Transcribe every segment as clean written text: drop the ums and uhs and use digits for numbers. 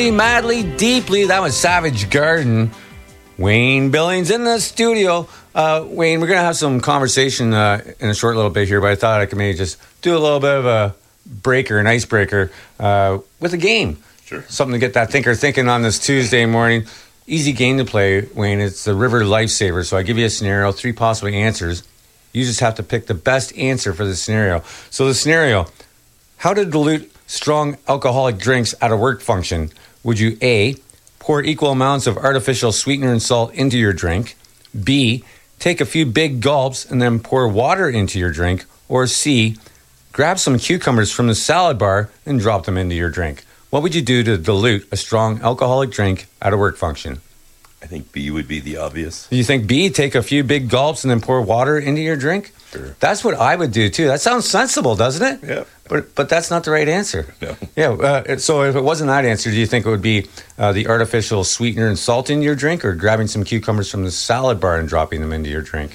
Madly, deeply. That was Savage Garden. Wayne Billings in the studio. Wayne, we're going to have some conversation in a short little bit here, but I thought I could maybe just do a little bit of a breaker, an icebreaker with a game. Sure. Something to get that thinker thinking on this Tuesday morning. Easy game to play, Wayne. It's the River Lifesaver. So I give you a scenario, 3 possible answers. You just have to pick the best answer for the scenario. So the scenario, how to dilute strong alcoholic drinks at a work function. Would you A, pour equal amounts of artificial sweetener and salt into your drink? B, take a few big gulps and then pour water into your drink? Or C, grab some cucumbers from the salad bar and drop them into your drink? What would you do to dilute a strong alcoholic drink at a work function? I think B would be the obvious. You think B, take a few big gulps and then pour water into your drink? Sure. That's what I would do too. That sounds sensible, doesn't it? Yeah. But that's not the right answer. No. Yeah. So if it wasn't that answer, do you think it would be the artificial sweetener and salt in your drink, or grabbing some cucumbers from the salad bar and dropping them into your drink?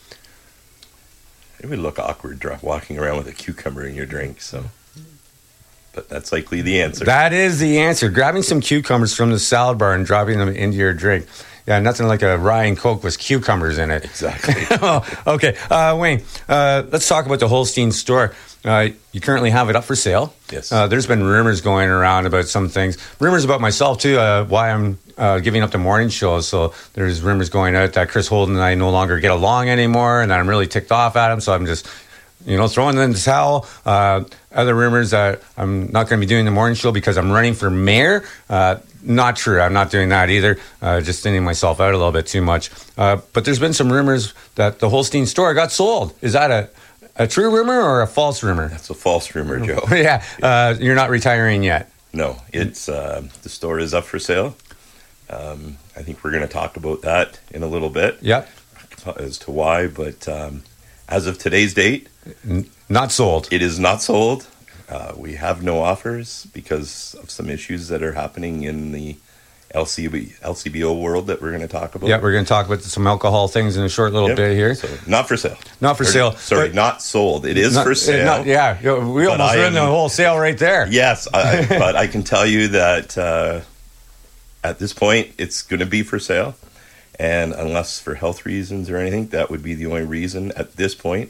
It would look awkward walking around with a cucumber in your drink. But that's likely the answer. That is the answer. Grabbing some cucumbers from the salad bar and dropping them into your drink. Yeah, nothing like a rye and Coke with cucumbers in it. Exactly. Oh, okay. Wayne, let's talk about the Holstein store. You currently have it up for sale. Yes. There's been rumors going around about some things. Rumors about myself, too, why I'm giving up the morning show. So there's rumors going out that Chris Holden and I no longer get along anymore and that I'm really ticked off at him. So I'm just throwing in the towel. Other rumors that I'm not going to be doing the morning show because I'm running for mayor. Not true. I'm not doing that either. Just thinning myself out a little bit too much. But there's been some rumors that the Holstein store got sold. Is that a true rumor or a false rumor? That's a false rumor, Joe. Yeah. You're not retiring yet. No, it's the store is up for sale. I think we're going to talk about that in a little bit. Yep. As to why, but as of today's date, not sold. It is not sold. We have no offers because of some issues that are happening in the LCBO world that we're going to talk about. Yeah, we're going to talk about some alcohol things in a short little bit here. So not for sale. Not for sale. Sorry, not sold. It is for sale. We almost ran the whole sale right there. Yes, but I can tell you that at this point, it's going to be for sale. And unless for health reasons or anything, that would be the only reason at this point,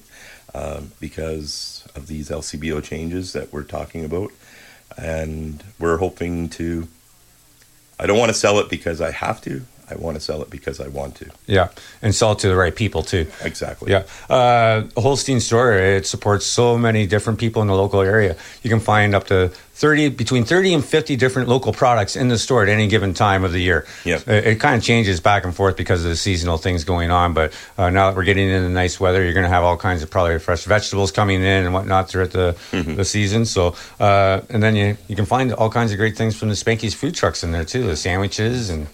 because of these LCBO changes that we're talking about. And we're hoping to, I don't want to sell it because I have to. I want to sell it because I want to. Yeah, and sell it to the right people too. Exactly. Yeah. Holstein store, it supports so many different people in the local area. You can find up to between 30 and 50 different local products in the store at any given time of the year. Yeah. It kind of changes back and forth because of the seasonal things going on, but now that we're getting into nice weather, you're going to have all kinds of probably fresh vegetables coming in and whatnot throughout the season. So, and then you can find all kinds of great things from the Spanky's food trucks in there too, the sandwiches and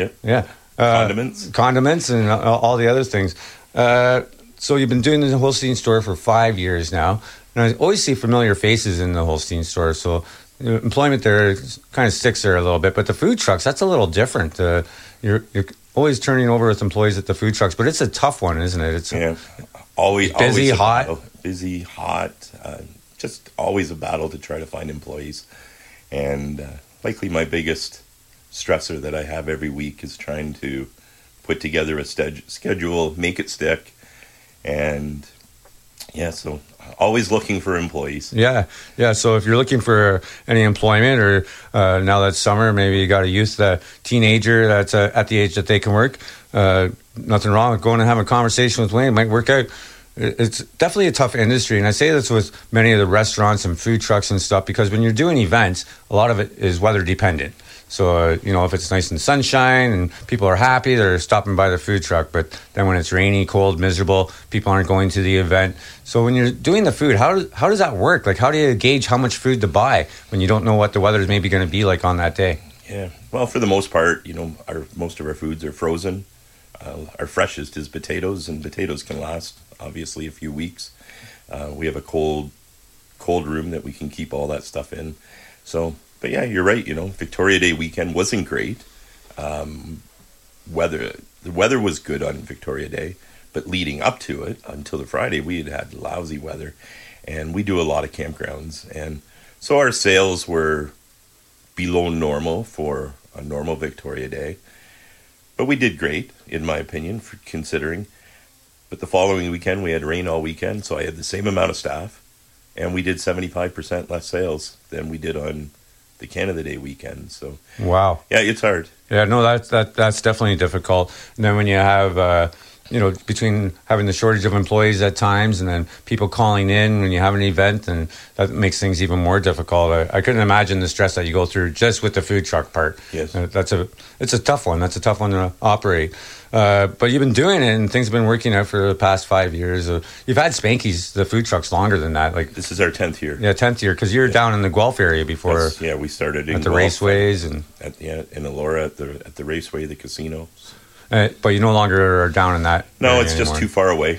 condiments and all the other things. So you've been doing the Holstein store for 5 years now, and I always see familiar faces in the Holstein store. So employment there kind of sticks there a little bit, but the food trucks, that's a little different. You're always turning over with employees at the food trucks, but it's a tough one, isn't it? It's always busy, hot. Busy, hot. Just always a battle to try to find employees, and likely my biggest stressor that I have every week is trying to put together a schedule, make it stick, and so always looking for employees. Yeah. So if you're looking for any employment, or now that summer, maybe you got a youth, teenager that's at the age that they can work, nothing wrong with going and having a conversation with Wayne. It might work out. It's definitely a tough industry, and I say this with many of the restaurants and food trucks and stuff, because when you're doing events, a lot of it is weather dependent. So, if it's nice and sunshine and people are happy, they're stopping by the food truck. But then when it's rainy, cold, miserable, people aren't going to the event. So when you're doing the food, how does that work? Like, how do you gauge how much food to buy when you don't know what the weather is maybe going to be like on that day? Yeah, well, for the most part, most of our foods are frozen. Our freshest is potatoes, and potatoes can last, obviously, a few weeks. We have a cold room that we can keep all that stuff in. So... But yeah, you're right. Victoria Day weekend wasn't great. The weather was good on Victoria Day, but leading up to it, until the Friday, we had lousy weather, and we do a lot of campgrounds, and so our sales were below normal for a normal Victoria Day. But we did great, in my opinion, for considering. But the following weekend, we had rain all weekend, so I had the same amount of staff, and we did 75% less sales than we did on the Canada Day weekend. So, wow, yeah, it's hard. Yeah, no, that's definitely difficult. And then when you have, between having the shortage of employees at times and then people calling in when you have an event, and that makes things even more difficult. I couldn't imagine the stress that you go through just with the food truck part. Yes. It's a tough one. That's a tough one to operate. But you've been doing it, and things have been working out for the past 5 years. You've had Spanky's, the food trucks, longer than that. Like, this is our 10th year. Yeah, 10th year, because you're down in the Guelph area before. We started in at the Guelph, raceways and in Elora at the raceway, the casino. But you no longer are down in that. No, it's just anymore. too far away.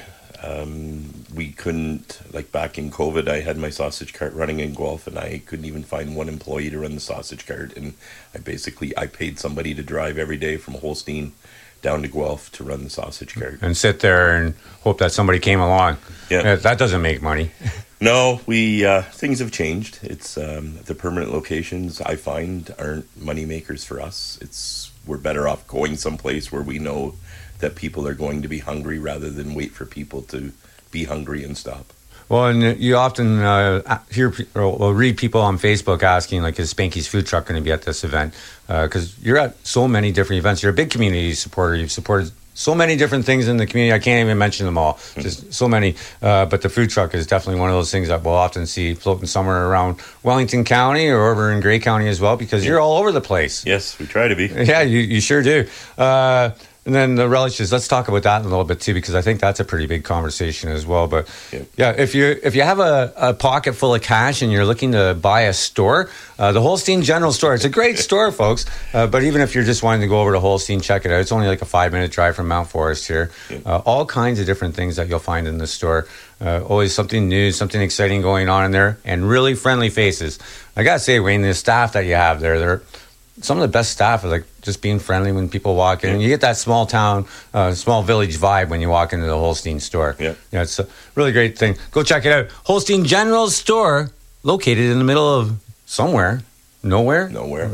We couldn't, like back in COVID, I had my sausage cart running in Guelph, and I couldn't even find one employee to run the sausage cart. And I paid somebody to drive every day from Holstein down to Guelph to run the sausage cart. And sit there and hope that somebody came along. Yeah. That doesn't make money. No, things have changed. It's the permanent locations, I find, aren't money makers for us. We're better off going someplace where we know that people are going to be hungry rather than wait for people to be hungry and stop. Well, and you often hear or read people on Facebook asking, like, is Spanky's food truck going to be at this event? Because you're at so many different events. You're a big community supporter. You've supported so many different things in the community. I can't even mention them all. Just so many. But the food truck is definitely one of those things that we'll often see floating somewhere around Wellington County or over in Grey County as well, because you're all over the place. Yes, we try to be. Yeah, you sure do. And then the relishes, let's talk about that in a little bit too, because I think that's a pretty big conversation as well. But yeah, if you have a pocket full of cash and you're looking to buy a store, the Holstein General Store, it's a great store, folks. But even if you're just wanting to go over to Holstein, check it out. It's only like a 5-minute drive from Mount Forest here. All kinds of different things that you'll find in the store. Always something new, something exciting going on in there, and really friendly faces. I gotta say, Wayne, the staff that you have there, they're some of the best staff are like just being friendly when people walk in. You get that small town, small village vibe when you walk into the Holstein store. Yeah, it's a really great thing. Go check it out. Holstein General Store, located in the middle of somewhere. Nowhere.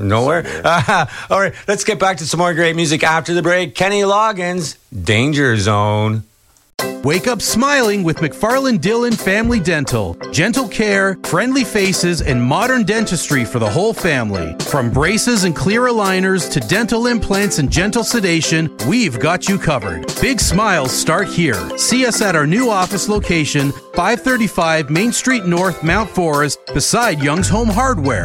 All right, let's get back to some more great music after the break. Kenny Loggins, Danger Zone. Wake up smiling with McFarland Dillon Family Dental. Gentle care, friendly faces, and modern dentistry for the whole family. From braces and clear aligners to dental implants and gentle sedation, we've got you covered. Big smiles start here. See us at our new office location, 535 Main Street North, Mount Forest, beside Young's Home Hardware.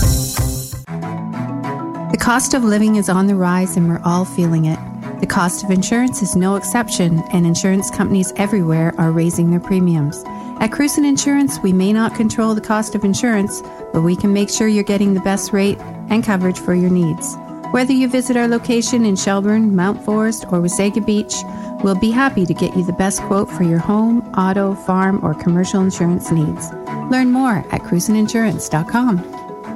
The cost of living is on the rise, and we're all feeling it. The cost of insurance is no exception, and insurance companies everywhere are raising their premiums. At Cruisin' Insurance, we may not control the cost of insurance, but we can make sure you're getting the best rate and coverage for your needs. Whether you visit our location in Shelburne, Mount Forest, or Wasaga Beach, we'll be happy to get you the best quote for your home, auto, farm, or commercial insurance needs. Learn more at cruisinginsurance.com.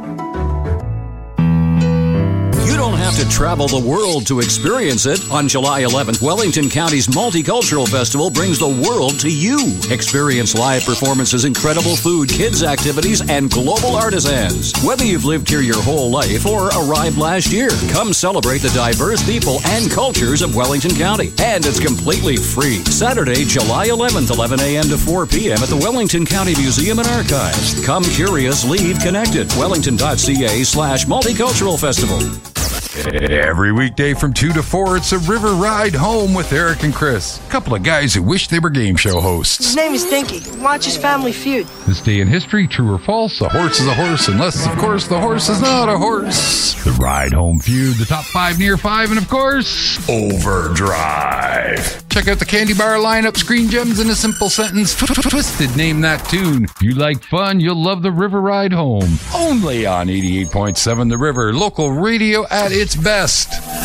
You don't have to travel the world to experience it. On July 11th, Wellington County's Multicultural Festival brings the world to you. Experience live performances, incredible food, kids' activities, and global artisans. Whether you've lived here your whole life or arrived last year, come celebrate the diverse people and cultures of Wellington County. And it's completely free. Saturday, July 11th, 11 a.m. to 4 p.m. at the Wellington County Museum and Archives. Come curious, leave connected. Wellington.ca/multicultural festival. Every weekday from 2 to 4, it's a river ride home with Eric and Chris. A couple of guys who wish they were game show hosts. His name is Dinky. Watches Family Feud. This day in history, true or false, a horse is a horse, unless, of course, the horse is not a horse. The Ride Home Feud, the top 5 near 5, and, of course, Overdrive. Check out the candy bar lineup, screen gems, in a simple sentence. Twisted, name that tune. If you like fun, you'll love the River Ride Home. Only on 88.7 The River, local radio at its best.